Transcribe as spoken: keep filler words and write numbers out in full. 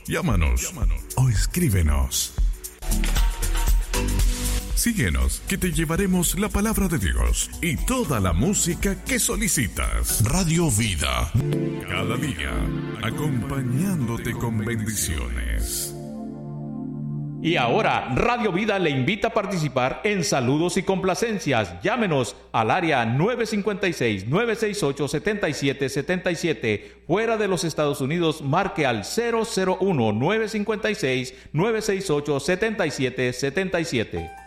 Llámanos, Llámanos. o escríbenos. Síguenos, que te llevaremos la palabra de Dios y toda la música que solicitas. Radio Vida, cada día, acompañándote con bendiciones. Y ahora, Radio Vida le invita a participar en saludos y complacencias. Llámenos al área nueve cinco seis, nueve seis ocho, siete siete siete siete. Fuera de los Estados Unidos, marque al cero cero uno, nueve cinco seis, nueve seis ocho, siete siete siete siete.